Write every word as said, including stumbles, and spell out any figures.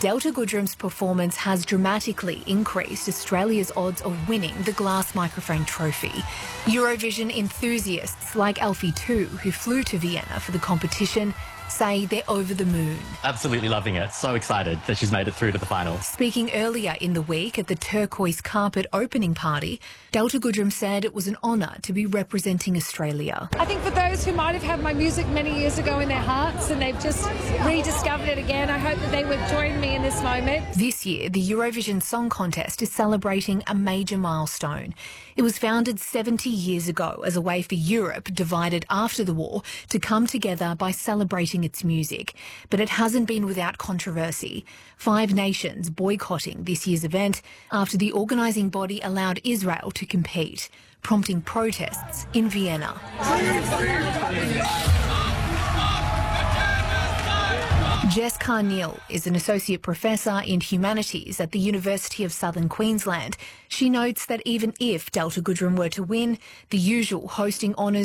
Delta Goodrem's performance has dramatically increased Australia's odds of winning the Glass Microphone Trophy. Eurovision enthusiasts like Alfie too, who flew to Vienna for the competition, say they're over the moon. Absolutely loving it. So excited that she's made it through to the final. Speaking earlier in the week at the Turquoise Carpet opening party, Delta Goodrem said it was an honour to be representing Australia. I think for those who might have had my music many years ago in their hearts and they've just rediscovered it again, I hope that they would join me in this moment. This year, the Eurovision Song Contest is celebrating a major milestone. It was founded seventy years ago as a way for Europe, divided after the war, to come together by celebrating its music. But it hasn't been without controversy. Five nations boycotting this year's event after the organising body allowed Israel to compete, prompting protests in Vienna. Jess Carneil is an associate professor in humanities at the University of Southern Queensland. She notes that even if Delta Goodrem were to win, the usual hosting honours